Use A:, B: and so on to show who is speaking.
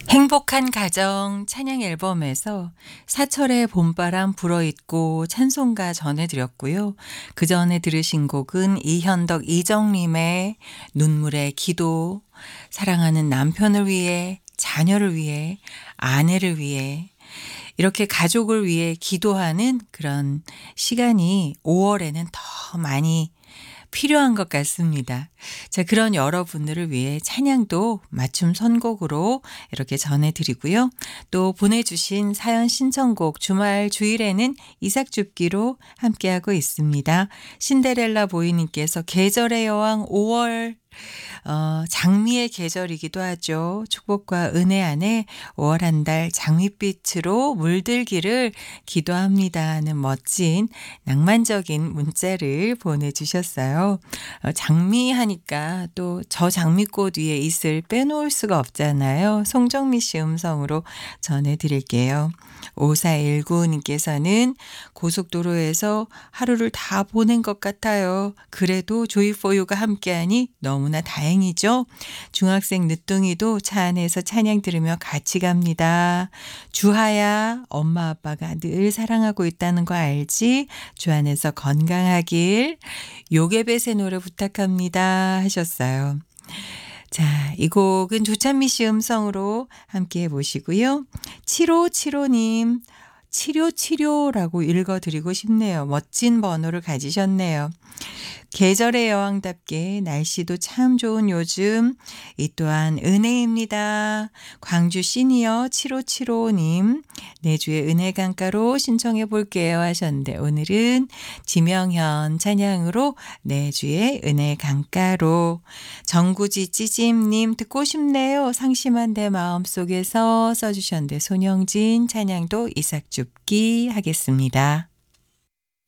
A: 행복한 가정 찬양 앨범에서 사철의 봄바람 불어있고 찬송가 전해드렸고요. 그 전에 들으신 곡은 이현덕 이정림의 눈물의 기도, 사랑하는 남편을 위해, 자녀를 위해, 아내를 위해 이렇게 가족을 위해 기도하는 그런 시간이 5월에는 더 많이 필요한 것 같습니다. 자, 그런 여러분들을 위해 찬양도 맞춤 선곡으로 이렇게 전해드리고요. 또 보내주신 사연 신청곡 주말 주일에는 이삭줍기로 함께하고 있습니다. 신데렐라 보이님께서 계절의 여왕 5월 장미의 계절이기도 하죠. 축복과 은혜 안에 5월 한 달 장밋빛으로 물들기를 기도합니다 하는 멋진 낭만적인 문자를 보내주셨어요. 장미 하니까 또 저 장미꽃 위에 있을 빼놓을 수가 없잖아요. 송정미 씨 음성으로 전해드릴게요. 5419님께서는 고속도로에서 하루를 다 보낸 것 같아요. 그래도 조이포유가 함께하니 너무나 다행이죠. 중학생 늦둥이도 차 안에서 찬양 들으며 같이 갑니다. 주하야, 엄마 아빠가 늘 사랑하고 있다는 거 알지? 주 안에서 건강하길. 요괴뱃의 노래 부탁합니다 하셨어요. 자, 이 곡은 조찬미 씨 음성으로 함께 해보시고요. 7575님, 치료라고 읽어드리고 싶네요. 멋진 번호를 가지셨네요. 계절의 여왕답게 날씨도 참 좋은 요즘 이 또한 은혜입니다. 광주 시니어 7575님 내주의 은혜 강가로 신청해 볼게요 하셨는데 오늘은 지명현 찬양으로 내주의 은혜 강가로 정구지 찌짐님 듣고 싶네요. 상심한 내 마음속에서 써주셨는데 손영진 찬양도 이삭줍기 하겠습니다.